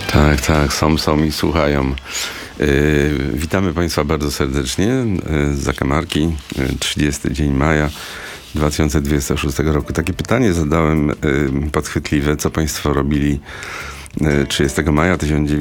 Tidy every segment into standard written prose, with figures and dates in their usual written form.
Tak, tak, są i słuchają. Witamy Państwa bardzo serdecznie z zakamarki. 30 dzień maja 2026 roku. Takie pytanie zadałem podchwytliwe, co Państwo robili 30 maja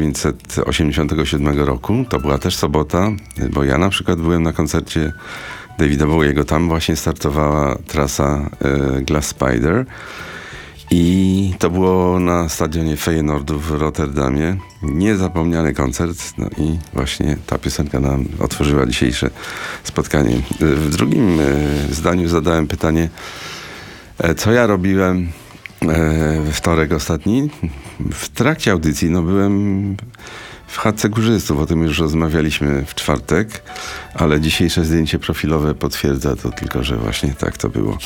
1987 roku. To była też sobota, bo ja na przykład byłem na koncercie Davida Bowiego. Tam właśnie startowała trasa Glass Spider. I to było na stadionie Feyenoordu w Rotterdamie. Niezapomniany koncert. No i właśnie ta piosenka nam otworzyła dzisiejsze spotkanie. W drugim zdaniu zadałem pytanie, co ja robiłem we wtorek ostatni. W trakcie audycji byłem w chatce górzystów, o tym już rozmawialiśmy w czwartek, ale dzisiejsze zdjęcie profilowe potwierdza to tylko, że właśnie tak to było.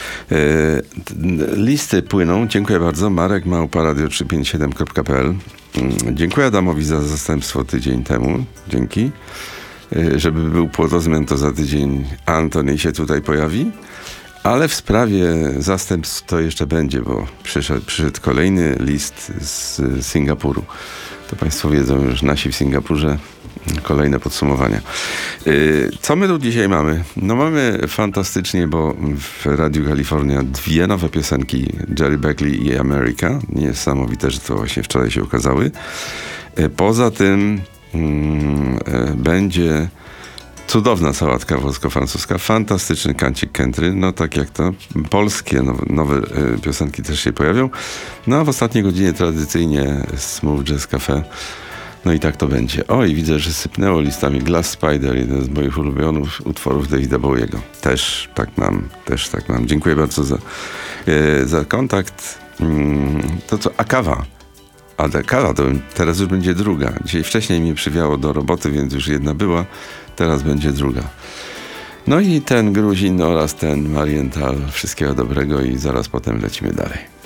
Listy płyną. Dziękuję bardzo. Marek @radio357.pl. Dziękuję Adamowi za zastępstwo tydzień temu. Dzięki. Żeby był płodozmian, to za tydzień Antoni się tutaj pojawi. Ale w sprawie zastępstw to jeszcze będzie, bo przyszedł kolejny list z Singapuru. To Państwo wiedzą już, nasi w Singapurze. Kolejne podsumowania. Co my tu dzisiaj mamy? Mamy fantastycznie, bo w Radiu Kalifornia 2 nowe piosenki, Jerry Beckley i America. Niesamowite, że to właśnie wczoraj się ukazały. Poza tym będzie cudowna sałatka włosko-francuska, fantastyczny kancik country, tak jak to. Polskie nowe piosenki też się pojawią. A w ostatniej godzinie tradycyjnie Smooth Jazz Cafe. I tak to będzie. I widzę, że sypnęło listami Glass Spider, jeden z moich ulubionych utworów Davida Bowiego. Też tak mam. Dziękuję bardzo za kontakt. To co? A kawa? A kawa to teraz już będzie druga. Dzisiaj wcześniej mnie przywiało do roboty, więc już jedna była. Teraz będzie druga. I ten Gruzin oraz ten Marienthal. Wszystkiego dobrego i zaraz potem lecimy dalej.